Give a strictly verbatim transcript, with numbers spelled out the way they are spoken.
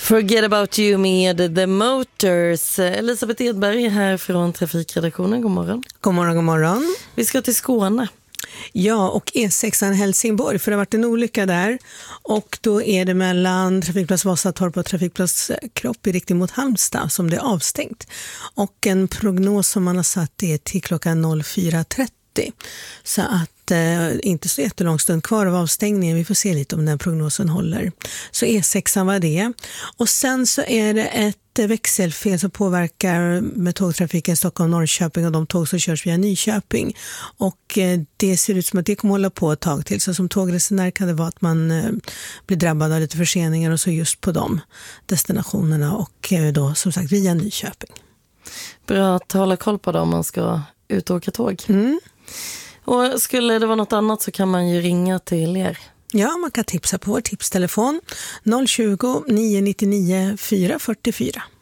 Forget about you med The Motors. Elisabeth Edberg här från Trafikredaktionen. God morgon. God morgon, god morgon. Vi ska till Skåne. Ja, och E sex Helsingborg, för det har varit en olycka där. Och då är det mellan trafikplats Vasatorp och trafikplats Kropp i riktning mot Halmstad som det är avstängt. Och en prognos som man har satt är till klockan fyra trettio. Så att eh, inte så jättelång stund kvar av avstängningen. Vi får se lite om den prognosen håller. Så E sex var det. Och sen så är det ett växelfel som påverkar med tågtrafiken Stockholm-Norrköping och de tåg som körs via Nyköping. Och eh, det ser ut som att det kommer hålla på ett tag till. Så som tågresenär kan det vara att man eh, blir drabbad av lite förseningar och så just på de destinationerna och eh, då som sagt via Nyköping. Bra att hålla koll på det om man ska ut och åka tåg. Mm. Och skulle det vara något annat så kan man ju ringa till er. Ja, man kan tipsa på vår tipstelefon noll tjugo, nio nio nio, fyra fyra fyra.